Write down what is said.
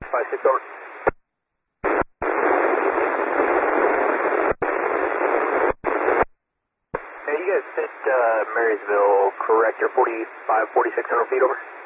4656, over. Hey, you guys hit Marysville, correct? You're 4600 feet, over.